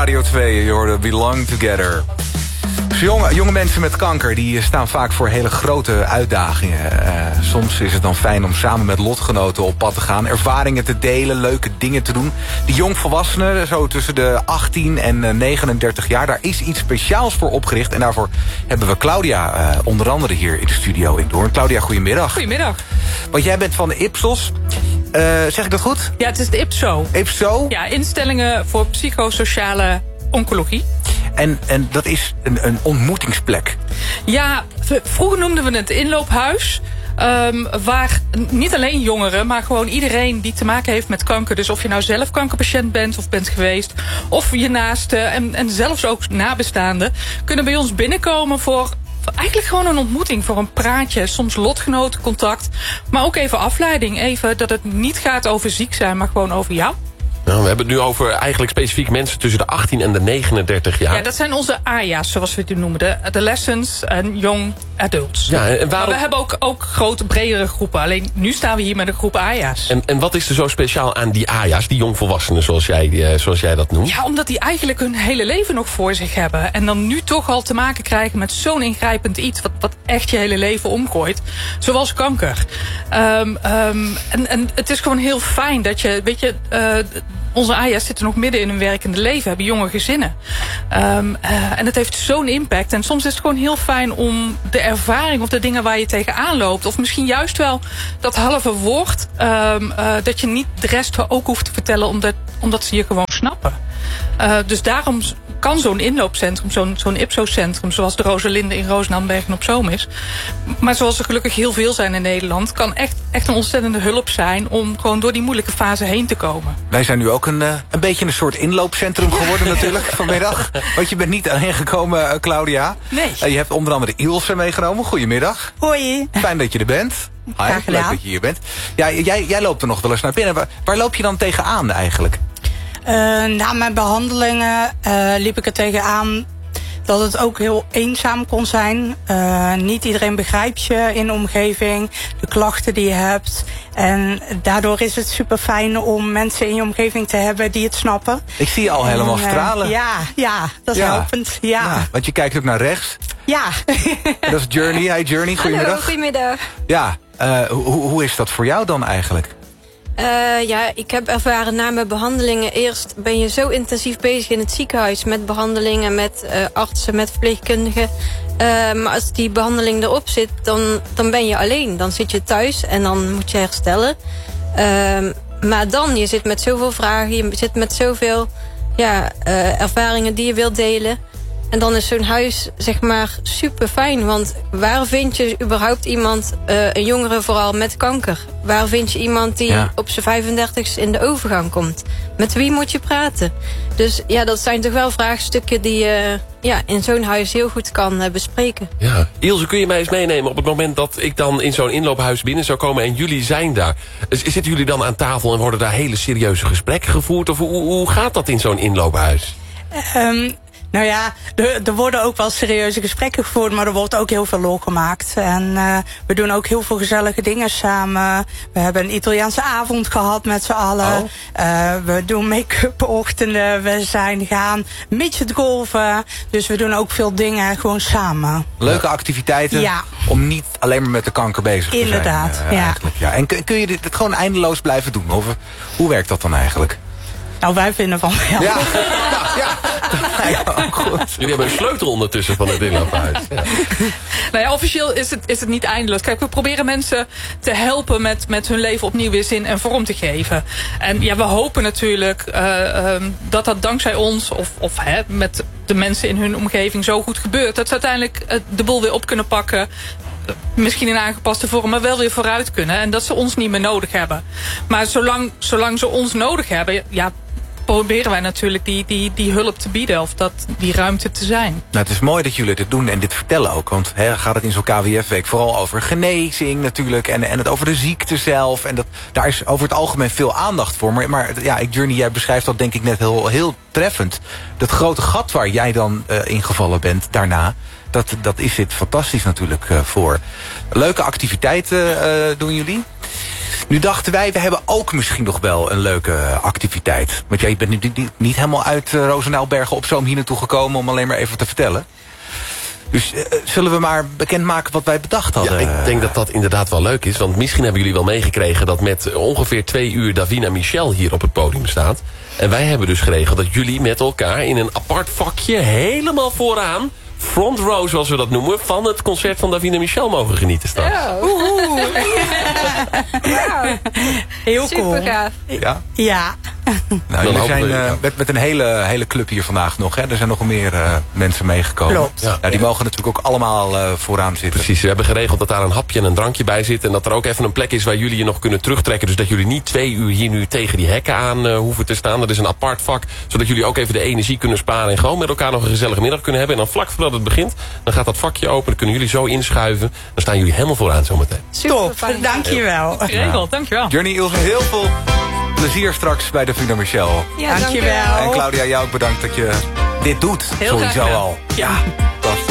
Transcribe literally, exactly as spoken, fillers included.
Radio twee, je hoorde Belong Together. Dus jonge, jonge mensen met kanker die staan vaak voor hele grote uitdagingen. Uh, soms is het dan fijn om samen met lotgenoten op pad te gaan. Ervaringen te delen, leuke dingen te doen. Die jongvolwassenen, zo tussen de achttien en negenendertig jaar... daar is iets speciaals voor opgericht. En daarvoor hebben we Claudia uh, onder andere hier in de studio in Doorn. Claudia, goedemiddag. Goedemiddag. Want jij bent van de Ipsos. Uh, zeg ik dat goed? Ja, het is de I P S O. I P S O? Ja, instellingen voor psychosociale oncologie. En, en dat is een, een ontmoetingsplek. Ja, vroeger noemden we het inloophuis. Um, waar niet alleen jongeren, maar gewoon iedereen die te maken heeft met kanker. Dus of je nou zelf kankerpatiënt bent of bent geweest, of je naasten en, en zelfs ook nabestaanden, kunnen bij ons binnenkomen voor eigenlijk gewoon een ontmoeting, voor een praatje, soms lotgenotencontact, maar ook even afleiding. Even dat het niet gaat over ziek zijn, maar gewoon over jou. Nou, we hebben het nu over eigenlijk specifiek mensen tussen de achttien en de negenendertig jaar. Ja, dat zijn onze A J A's, zoals we het noemen. De adolescents en young adults. Ja, en waarom... Maar we hebben ook, ook grote, bredere groepen. Alleen nu staan we hier met een groep A J A's. En, en wat is er zo speciaal aan die A J A's, die jongvolwassenen zoals jij, zoals jij dat noemt? Ja, omdat die eigenlijk hun hele leven nog voor zich hebben. En dan nu toch al te maken krijgen met zo'n ingrijpend iets wat, wat echt je hele leven omgooit. Zoals kanker. Um, um, en, en het is gewoon heel fijn dat je, weet je, Uh, onze A J A's zitten nog midden in hun werkende leven, hebben jonge gezinnen. Um, uh, en het heeft zo'n impact. En soms is het gewoon heel fijn om de ervaring of de dingen waar je tegenaan loopt, of misschien juist wel dat halve woord, um, uh, dat je niet de rest ook hoeft te vertellen, omdat, omdat ze je gewoon snappen. Uh, dus daarom kan zo'n inloopcentrum, zo'n zo'n I P S O-centrum, zoals de Rosalinde in Rozendaal-Bergen op Zoom is, maar zoals er gelukkig heel veel zijn in Nederland, kan echt, echt een ontzettende hulp zijn om gewoon door die moeilijke fase heen te komen. Wij zijn nu ook een, een beetje een soort inloopcentrum geworden natuurlijk vanmiddag. Want je bent niet alleen gekomen, Claudia. Nee. Uh, je hebt onder andere Ilse meegenomen. Goedemiddag. Hoi. Fijn dat je er bent. Hi, leuk dat je hier bent. Ja, jij, jij loopt er nog wel eens naar binnen. Waar, waar loop je dan tegenaan eigenlijk? Uh, na mijn behandelingen uh, liep ik er tegenaan dat het ook heel eenzaam kon zijn. Uh, niet iedereen begrijpt je in de omgeving, de klachten die je hebt. En daardoor is het super fijn om mensen in je omgeving te hebben die het snappen. Ik zie je al helemaal en, uh, stralen. Ja, ja, dat is ja. helpend. Ja. Ja, want je kijkt ook naar rechts. Ja. Dat is Journey. Hi Journey, goedemiddag. Hallo, goedemiddag. Ja, uh, hoe, hoe is dat voor jou dan eigenlijk? Uh, ja, ik heb ervaren na mijn behandelingen. Eerst ben je zo intensief bezig in het ziekenhuis met behandelingen, met uh, artsen, met verpleegkundigen. Uh, maar als die behandeling erop zit, dan, dan ben je alleen. Dan zit je thuis en dan moet je herstellen. Uh, maar dan, je zit met zoveel vragen, je zit met zoveel ja, uh, ervaringen die je wilt delen. En dan is zo'n huis, zeg maar, super fijn. Want waar vind je überhaupt iemand, uh, een jongere vooral, met kanker? Waar vind je iemand die ja. op zijn vijfendertigste in de overgang komt? Met wie moet je praten? Dus ja, dat zijn toch wel vraagstukken die je uh, ja, in zo'n huis heel goed kan uh, bespreken. Ja. Ilse, kun je mij eens meenemen op het moment dat ik dan in zo'n inloophuis binnen zou komen en jullie zijn daar? Zitten jullie dan aan tafel en worden daar hele serieuze gesprekken gevoerd? Of hoe, hoe gaat dat in zo'n inloophuis? Um, Nou ja, er, er worden ook wel serieuze gesprekken gevoerd, maar er wordt ook heel veel lol gemaakt. En uh, we doen ook heel veel gezellige dingen samen. We hebben een Italiaanse avond gehad met z'n allen. Oh. Uh, we doen make-up ochtenden. We zijn gaan midget golven. Dus we doen ook veel dingen gewoon samen. Leuke activiteiten ja. om niet alleen maar met de kanker bezig Inderdaad, te zijn. Uh, ja. Eigenlijk, ja. En kun, kun je dit gewoon eindeloos blijven doen? Of hoe werkt dat dan eigenlijk? Nou, wij vinden van wel. Ja, ja, ja. Ja, goed. Jullie hebben een sleutel ondertussen van het inloophuis. Ja. Nou ja, officieel is het, is het niet eindeloos. Kijk, we proberen mensen te helpen met, met hun leven opnieuw weer zin en vorm te geven. En ja, we hopen natuurlijk uh, um, dat dat dankzij ons of, of hè, met de mensen in hun omgeving zo goed gebeurt, dat ze uiteindelijk uh, de boel weer op kunnen pakken. Misschien in aangepaste vorm, maar wel weer vooruit kunnen. En dat ze ons niet meer nodig hebben. Maar zolang, zolang ze ons nodig hebben, ja, proberen wij natuurlijk die, die, die hulp te bieden. Of dat, die ruimte te zijn. Nou, het is mooi dat jullie dit doen en dit vertellen ook. Want hè, gaat het in zo'n K W F-week vooral over genezing natuurlijk. En, en het over de ziekte zelf. En dat, daar is over het algemeen veel aandacht voor. Maar, maar ja, Journey, jij beschrijft dat denk ik net heel, heel treffend. Dat grote gat waar jij dan uh, ingevallen bent daarna. Dat, dat is dit fantastisch natuurlijk uh, voor. Leuke activiteiten uh, doen jullie. Nu dachten wij, we hebben ook misschien nog wel een leuke activiteit. Want jij ja, bent nu niet, niet helemaal uit uh, Roosendaal-Bergen op Zoom hier naartoe gekomen om alleen maar even te vertellen. Dus uh, zullen we maar bekendmaken wat wij bedacht hadden? Ja, ik denk dat dat inderdaad wel leuk is. Want misschien hebben jullie wel meegekregen dat met ongeveer twee uur Davina Michel hier op het podium staat. En wij hebben dus geregeld dat jullie met elkaar in een apart vakje helemaal vooraan, front row zoals we dat noemen, van het concert van Davina Michel mogen genieten straks. Ja. Oeh. Wow. Heel cool. Super gaaf. Ja? Ja. Nou, jullie zijn uh, met, met een hele, hele club hier vandaag nog. Hè? Er zijn nog meer uh, mensen meegekomen. Klopt. Ja. Nou, die mogen natuurlijk ook allemaal uh, vooraan zitten. Precies, we hebben geregeld dat daar een hapje en een drankje bij zit. En dat er ook even een plek is waar jullie je nog kunnen terugtrekken. Dus dat jullie niet twee uur hier nu tegen die hekken aan uh, hoeven te staan. Dat is een apart vak, zodat jullie ook even de energie kunnen sparen. En gewoon met elkaar nog een gezellige middag kunnen hebben. En dan vlak voordat het begint, dan gaat dat vakje open. Dan kunnen jullie zo inschuiven. Dan staan jullie helemaal vooraan zometeen. Top, dankjewel. Geregeld, dankjewel. Journey, Ilse, heel veel plezier straks bij Davina Michel. Ja, dankjewel. En Claudia, jou ook bedankt dat je dit doet. Heel graag sowieso gedaan. al. Ja. Fantastisch.